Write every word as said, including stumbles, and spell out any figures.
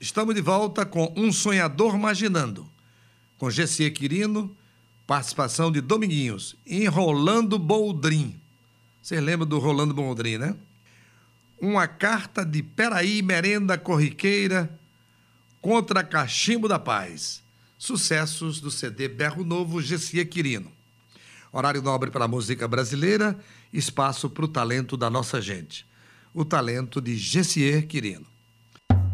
Estamos de volta com Um Sonhador Maginando, com Gessier Quirino, participação de Dominguinhos, em Rolando Boldrin. Vocês lembram do Rolando Boldrin, né? Uma carta de Peraí, merenda corriqueira, contra Cachimbo da Paz. Sucessos do C D Berro Novo, Gessier Quirino. Horário nobre para a música brasileira, espaço para o talento da nossa gente. O talento de Gessier Quirino.